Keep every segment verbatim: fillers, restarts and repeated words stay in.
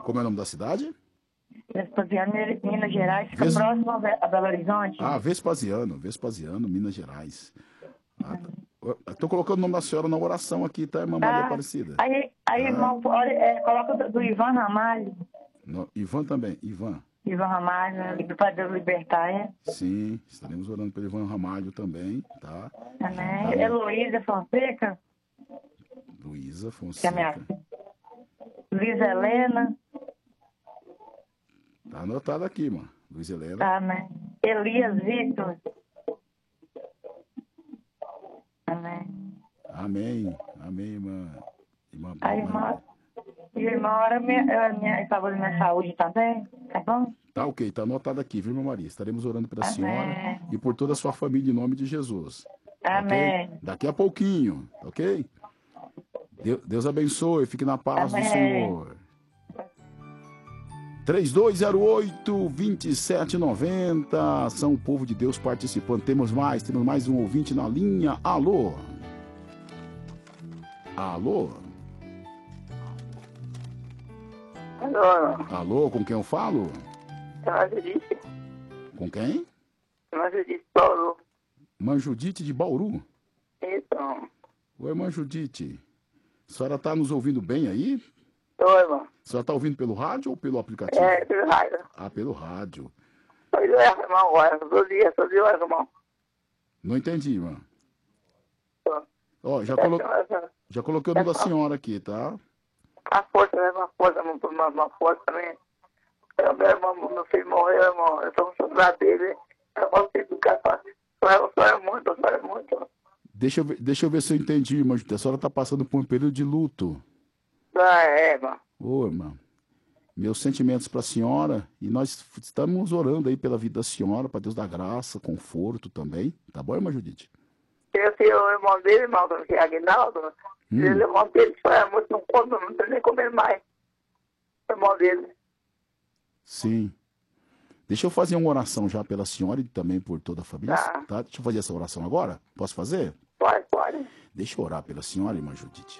Como é o nome da cidade? Vespasiano, Minas Gerais, fica Ves... próximo a Belo Horizonte. Ah, Vespasiano, Vespasiano, Minas Gerais. Ah, estou colocando o nome da senhora na oração aqui, tá, irmã Maria Tá. Aparecida? Aí, aí Ah. irmão, olha, é, coloca do, do Ivan Ramalho. No, Ivan também, Ivan. Ivan Ramalho, para Deus libertar, é? Sim, estaremos orando pelo Ivan Ramalho também, tá? Amém. Tá, Heloísa Fonseca. Luísa Que é Fonseca. minha... Luísa Helena. Tá anotado aqui, mano. Luísa Helena. Tá, né? Elias Vitor. Amém. Amém. Amém, irmã. Irmã, A irmã, e a irmã ora minha, minha, em favor da minha saúde também, tá bom? Tá ok, tá anotado aqui, viu, irmã Maria? Estaremos orando pela Amém. senhora e por toda a sua família em nome de Jesus. Amém. Okay? Daqui a pouquinho, ok? Deus, Deus abençoe, fique na paz Amém. do Senhor. três dois zero oito, dois sete nove zero. São o povo de Deus participando. Temos mais, temos mais um ouvinte na linha. Alô? Alô? Alô? Alô, com quem eu falo? É Judite. Com quem? É Judite Bauru. Irmã Judite de Bauru. Então. Oi, irmã Judite. A senhora está nos ouvindo bem aí? Oi, irmão. A senhora está ouvindo pelo rádio ou pelo aplicativo? É, pelo rádio. Ah, pelo rádio. Pois é, irmão, agora. Todo dia, todo dia, irmão. Não entendi, irmã. Ó, Ó, já, colo... já coloquei o nome da senhora aqui, tá? A força, né? Uma força, uma, uma força também. Eu, meu irmão, meu filho morreu, irmão. Eu sou um soldado dele. Eu posso educar, eu sou muito, eu sou muito. Deixa eu, ver, deixa eu ver se eu entendi, irmã Judite. A senhora está passando por um período de luto. Ah, é, irmão. Ô, irmã, meus sentimentos para a senhora, e nós estamos orando aí pela vida da senhora, para Deus dar graça, conforto também. Tá bom, irmã Judite? Eu sei o irmão dele, irmão, que é Aguinaldo. Hum. Ele, o irmão dele só muito, não come, não tem nem comer mais. O irmão dele. Sim. Deixa eu fazer uma oração já pela senhora e também por toda a família. Tá. Tá? Deixa eu fazer essa oração agora. Posso fazer? Pode, pode. Deixa eu orar pela senhora, irmã Judite.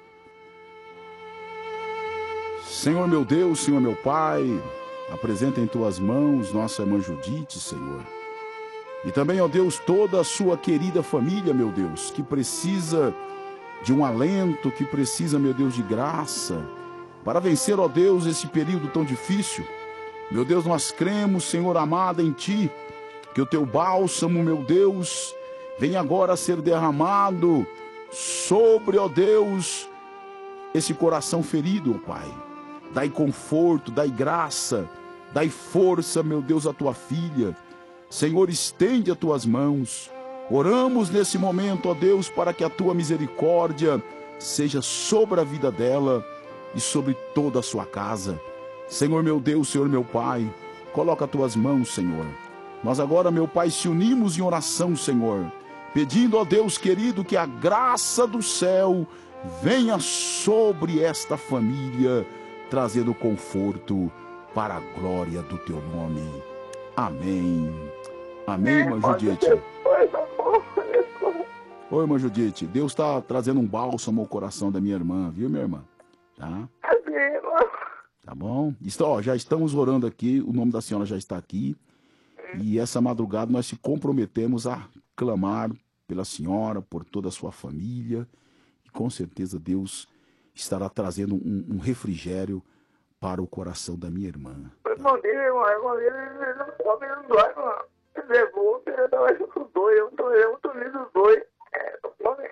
Senhor meu Deus, Senhor meu Pai, apresenta em tuas mãos nossa irmã Judite, Senhor. E também, ó Deus, toda a sua querida família, meu Deus, que precisa de um alento, que precisa, meu Deus, de graça, para vencer, ó Deus, esse período tão difícil. Meu Deus, nós cremos, Senhor amado, em Ti, que o Teu bálsamo, meu Deus, venha agora a ser derramado sobre, ó Deus, esse coração ferido, ó Pai. Dai conforto, dai graça, dai força, meu Deus, à Tua filha. Senhor, estende as Tuas mãos. Oramos nesse momento, ó Deus, para que a Tua misericórdia seja sobre a vida dela e sobre toda a sua casa. Senhor meu Deus, Senhor meu Pai, coloca as Tuas mãos, Senhor. Nós agora, meu Pai, se unimos em oração, Senhor, pedindo, ó Deus querido, que a graça do céu venha sobre esta família, trazendo conforto para a glória do Teu nome. Amém. Amém, irmã Judite. Oi, irmã Judite. Deus está trazendo um bálsamo ao coração da minha irmã, viu, minha irmã? Tá? Tá bom? Ó, já estamos orando aqui, o nome da senhora já está aqui. E essa madrugada nós se comprometemos a clamar pela senhora, por toda a sua família. E com certeza Deus estará trazendo um, um refrigério para o coração da minha irmã. O irmão dele, irmão, o irmão dele, ele não come, ele não dói, irmão. Ele levou, ele tava junto os dois, eu tô, eu tô unido os dois. É, não come.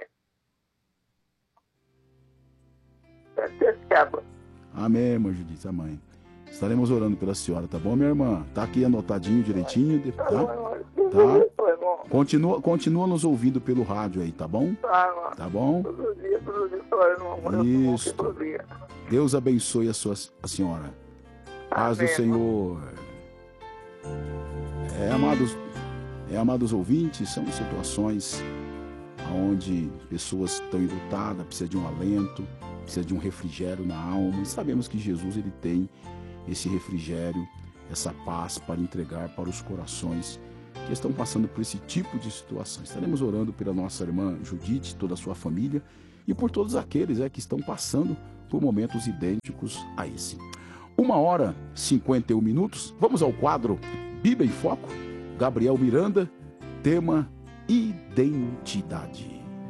Deve ter escapa. Amém, irmã Judite, amém. Estaremos orando pela senhora, tá bom, minha irmã? Tá aqui anotadinho direitinho, tá? Tá? Continua, continua nos ouvindo pelo rádio aí, tá bom? Tá bom? Todo dia, todo dia, todo dia. Isso. Deus abençoe a, sua, a senhora. Paz do Senhor. É, amados, é, amados ouvintes, são situações onde pessoas estão enlutadas, precisam de um alento, precisam de um refrigério na alma. E sabemos que Jesus, ele tem esse refrigério, essa paz para entregar para os corações que estão passando por esse tipo de situação. Estaremos orando pela nossa irmã Judite, toda a sua família e por todos aqueles é, que estão passando por momentos idênticos a esse. Uma hora e cinquenta e um minutos. Vamos ao quadro Bíblia em Foco. Gabriel Miranda, tema identidade.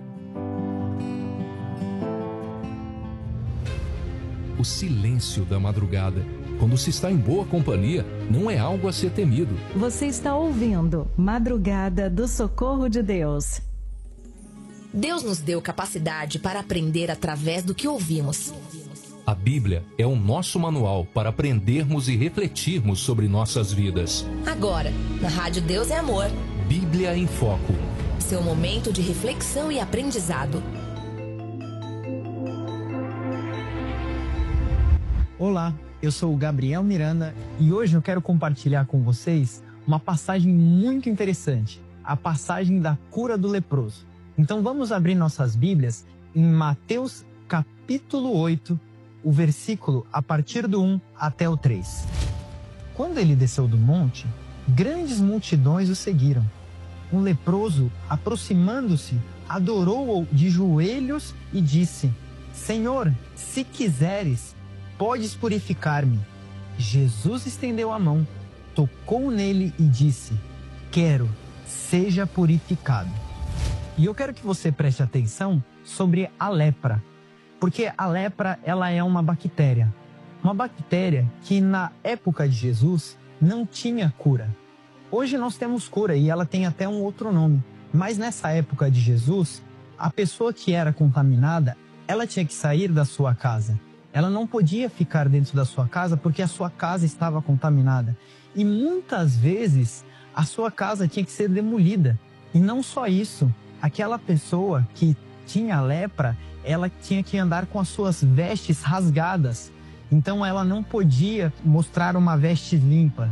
O silêncio da madrugada, quando se está em boa companhia, não é algo a ser temido. Você está ouvindo Madrugada do Socorro de Deus. Deus nos deu capacidade para aprender através do que ouvimos. A Bíblia é o nosso manual para aprendermos e refletirmos sobre nossas vidas. Agora, na Rádio Deus é Amor. Bíblia em Foco. Seu momento de reflexão e aprendizado. Olá, eu sou o Gabriel Miranda e hoje eu quero compartilhar com vocês uma passagem muito interessante, a passagem da cura do leproso. Então vamos abrir nossas Bíblias em Mateus capítulo oito, o versículo a partir do um até o três. Quando ele desceu do monte, grandes multidões o seguiram. Um leproso, aproximando-se, adorou-o de joelhos e disse: Senhor, se quiseres, podes purificar-me. Jesus estendeu a mão, tocou nele e disse: Quero, seja purificado. E eu quero que você preste atenção sobre a lepra, porque a lepra ela é uma bactéria, uma bactéria que na época de Jesus não tinha cura. Hoje nós temos cura e ela tem até um outro nome, mas nessa época de Jesus, a pessoa que era contaminada, ela tinha que sair da sua casa. Ela não podia ficar dentro da sua casa porque a sua casa estava contaminada. E muitas vezes a sua casa tinha que ser demolida. E não só isso, aquela pessoa que tinha lepra, ela tinha que andar com as suas vestes rasgadas. Então ela não podia mostrar uma veste limpa.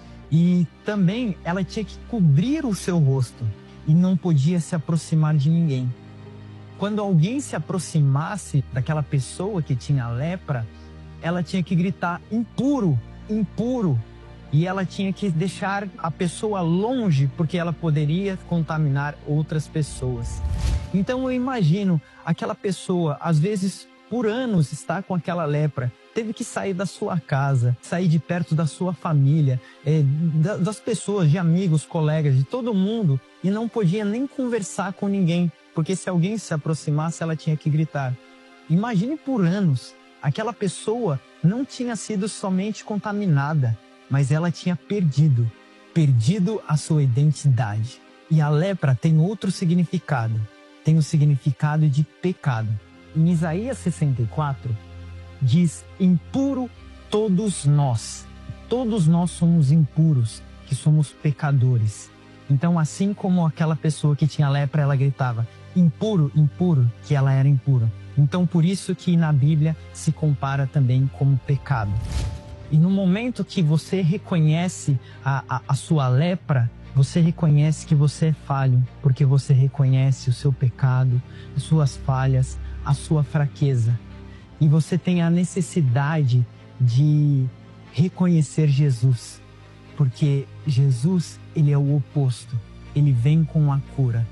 E também ela tinha que cobrir o seu rosto e não podia se aproximar de ninguém. Quando alguém se aproximasse daquela pessoa que tinha lepra, ela tinha que gritar impuro, impuro. E ela tinha que deixar a pessoa longe, porque ela poderia contaminar outras pessoas. Então eu imagino aquela pessoa, às vezes por anos está com aquela lepra, teve que sair da sua casa, sair de perto da sua família, é, das pessoas, de amigos, colegas, de todo mundo, e não podia nem conversar com ninguém. Porque se alguém se aproximasse, ela tinha que gritar. Imagine por anos, aquela pessoa não tinha sido somente contaminada, mas ela tinha perdido, perdido a sua identidade. E a lepra tem outro significado, tem o significado de pecado. Em Isaías sessenta e quatro, diz, impuro todos nós, todos nós somos impuros, que somos pecadores. Então, assim como aquela pessoa que tinha lepra, ela gritava, impuro, impuro, que ela era impura. Então, por isso que na Bíblia se compara também como pecado. E no momento que você reconhece a, a, a sua lepra, você reconhece que você é falho, porque você reconhece o seu pecado, as suas falhas, a sua fraqueza. E você tem a necessidade de reconhecer Jesus, porque Jesus, ele é o oposto, ele vem com a cura.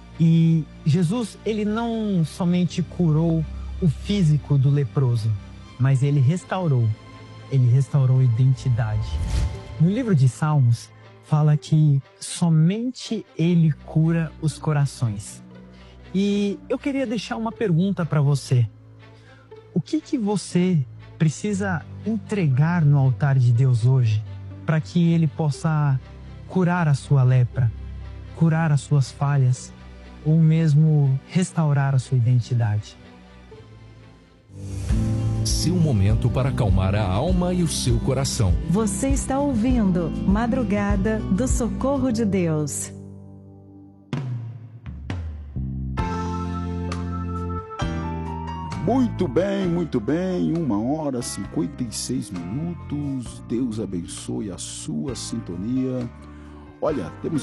E Jesus, ele não somente curou o físico do leproso, mas ele restaurou, ele restaurou a identidade. No livro de Salmos, fala que somente ele cura os corações. E eu queria deixar uma pergunta para você. O que que você precisa entregar no altar de Deus hoje para que ele possa curar a sua lepra, curar as suas falhas, ou mesmo restaurar a sua identidade? Seu momento para acalmar a alma e o seu coração. Você está ouvindo Madrugada do Socorro de Deus. Muito bem, muito bem. Uma hora e cinquenta e seis minutos. Deus abençoe a sua sintonia. Olha, temos